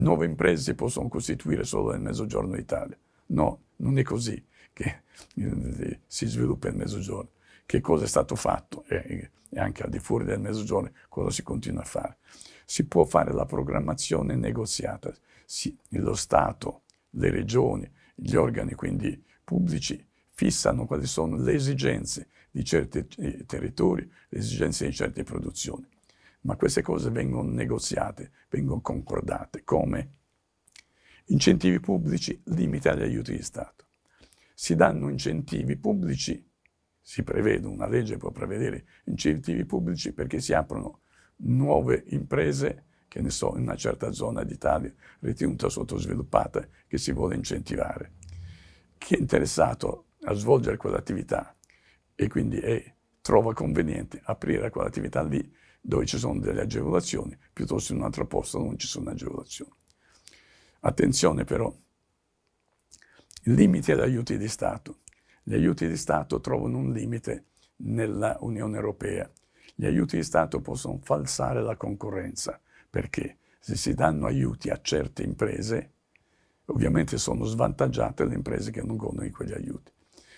nuove imprese si possono costituire solo nel Mezzogiorno d'Italia. No, non è così che si sviluppa il Mezzogiorno. Che cosa è stato fatto e anche al di fuori del Mezzogiorno cosa si continua a fare. Si può fare la programmazione negoziata. Lo Stato, le regioni, gli organi quindi pubblici fissano quali sono le esigenze di certi territori, le esigenze di certe produzioni. Ma queste cose vengono negoziate, vengono concordate. Come? Incentivi pubblici, limiti agli aiuti di Stato. Si danno incentivi pubblici, si prevede, una legge può prevedere incentivi pubblici perché si aprono nuove imprese, che ne so, in una certa zona d'Italia ritenuta sottosviluppata, che si vuole incentivare. Chi è interessato a svolgere quell'attività e quindi trova conveniente aprire quell'attività lì, dove ci sono delle agevolazioni, piuttosto in un altro posto non ci sono agevolazioni. Attenzione però, limiti agli aiuti di Stato. Gli aiuti di Stato trovano un limite nella Unione Europea. Gli aiuti di Stato possono falsare la concorrenza, perché se si danno aiuti a certe imprese, ovviamente sono svantaggiate le imprese che non godono di quegli aiuti.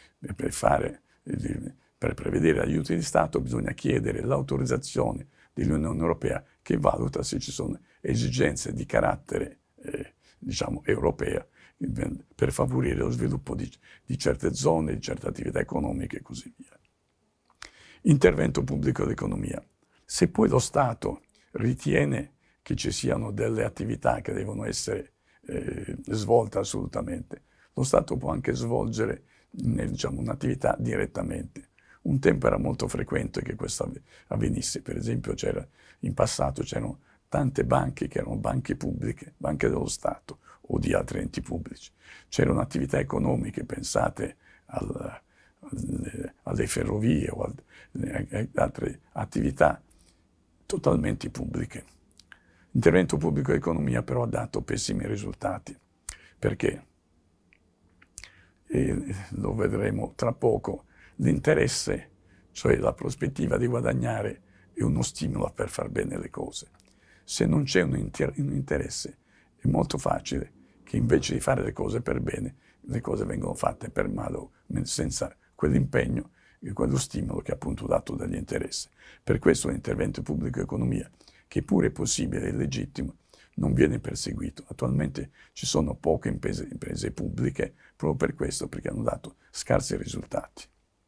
Per prevedere aiuti di Stato bisogna chiedere l'autorizzazione dell'Unione Europea, che valuta se ci sono esigenze di carattere europea per favorire lo sviluppo di certe zone, di certe attività economiche e così via. Intervento pubblico d'economia. Se poi lo Stato ritiene che ci siano delle attività che devono essere svolte assolutamente, lo Stato può anche svolgere un'attività direttamente. Un tempo era molto frequente che questo avvenisse, per esempio in passato c'erano tante banche che erano banche pubbliche, banche dello Stato o di altri enti pubblici. C'erano attività economiche, pensate alle ferrovie o ad altre attività totalmente pubbliche. L'intervento pubblico d'economia però ha dato pessimi risultati, perché, e lo vedremo tra poco, l'interesse, cioè la prospettiva di guadagnare, è uno stimolo per far bene le cose. Se non c'è un interesse, è molto facile che invece di fare le cose per bene, le cose vengono fatte per male o senza quell'impegno e quello stimolo che è appunto dato dagli interessi. Per questo l'intervento pubblico economia, che pure è possibile e legittimo, non viene perseguito. Attualmente ci sono poche imprese pubbliche proprio per questo, perché hanno dato scarsi risultati.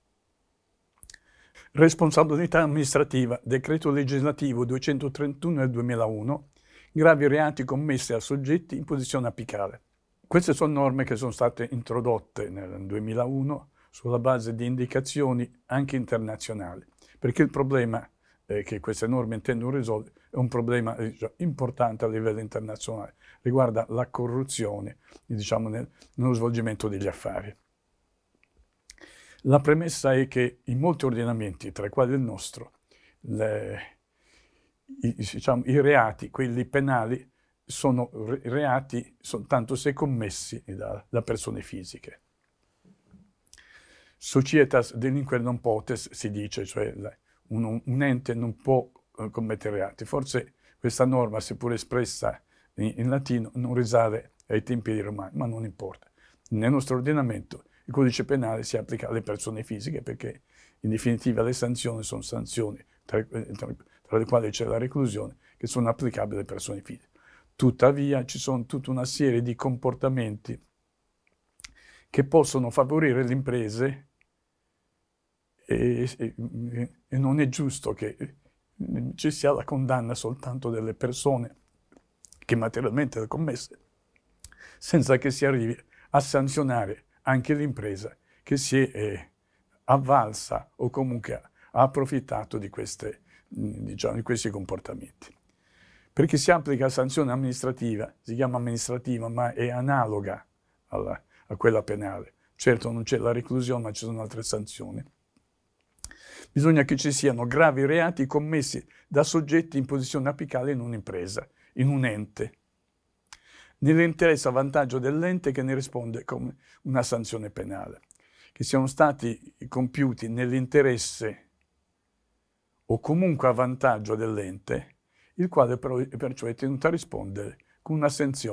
Responsabilità amministrativa, decreto legislativo 231 del 2001, gravi reati commessi a soggetti in posizione apicale. Queste sono norme che sono state introdotte nel 2001 sulla base di indicazioni anche internazionali, perché il problema che queste norme intendono risolvere è un problema importante a livello internazionale, riguarda la corruzione, nello svolgimento degli affari. La premessa è che in molti ordinamenti, tra i quali il nostro, i reati, quelli penali, sono reati soltanto se commessi da persone fisiche. Societas delinquere non potes, si dice, cioè un ente non può commettere reati. Forse questa norma, seppur espressa in latino, non risale ai tempi dei Romani, ma non importa. Nel nostro ordinamento il codice penale si applica alle persone fisiche perché in definitiva le sanzioni sono sanzioni, tra le quali c'è la reclusione, che sono applicabili alle persone fisiche. Tuttavia ci sono tutta una serie di comportamenti che possono favorire le imprese e non è giusto che ci sia la condanna soltanto delle persone che materialmente le commesse, senza che si arrivi a sanzionare anche l'impresa che si è avvalsa o comunque ha approfittato di questi comportamenti. Perché si applica la sanzione amministrativa, si chiama amministrativa, ma è analoga a quella penale. Certo non c'è la reclusione, ma ci sono altre sanzioni. Bisogna che ci siano gravi reati commessi da soggetti in posizione apicale in un'impresa, in un ente, nell'interesse a vantaggio dell'ente che ne risponde come una sanzione penale, che siano stati compiuti nell'interesse o comunque a vantaggio dell'ente, il quale però perciò è tenuto a rispondere con una sanzione.